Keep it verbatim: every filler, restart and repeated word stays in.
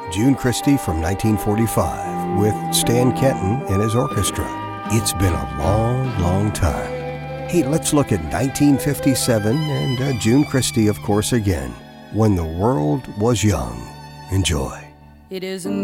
June Christy from nineteen forty-five with Stan Kenton and his orchestra. It's been a long, long time. Hey, let's look at nineteen fifty-seven and uh, June Christy, of course, again. When the World Was Young. Enjoy. It isn't